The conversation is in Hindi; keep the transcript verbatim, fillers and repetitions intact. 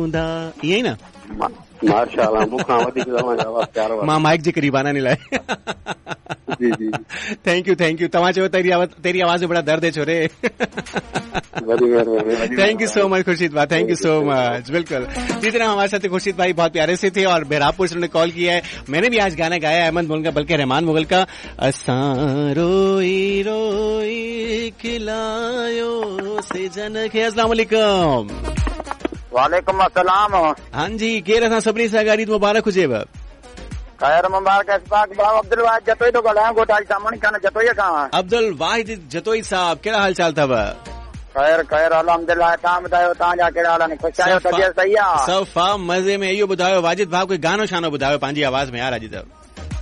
हूंदा, ईअं ई न? माशाअल्लाह, मूंखां वधीक तव्हांजो आवाज़ प्यारो आहे। मां माइक जे क़रीब आने लाइ। जी जी, थैंक यू थैंक यू। तव्हां चयो तेरी आवाज़ तेरी आवाज़ में बड़ा दर्द है छोरे। Thank you so much Khurshid भाई, थैंक यू सो मच। बिल्कुल, जितना हमारे साथ खुर्शीद भाई बहुत प्यारे से थे और बेरापुर से उन्होंने कॉल किया है। मैंने भी आज गाना गाया अहमद मुगल का, बल्कि रहमान मुगल का, असां रोई रोई खिलायो से जन खे। अस्सलाम वालेकुम। वालेकुम अस्सलाम। हाँ जी, केर असां सभिनी सां गॾु ईद मुबारक हुजेव। खैर मुबारक इस्फाक भाउ अब्दुल वाहिद जतोई तो ॻाल्हायां, गोटाई सामणी खान जतोई खां। अब्दुल वाहिद जतोई साहब, कहिड़ा हाल चाल अथव? खैर खैर अल्हम्दुलिल्लाह, तव्हां ॿुधायो तव्हांजा कहिड़ा हाल आहिनि? ख़ुशि आहियो? तबियत सही आहे? सफ़ा मज़े में। इहो ॿुधायो वाजिद भाउ, कोई गानो शानो ॿुधायो पंहिंजी आवाज़ में यार अॼु त।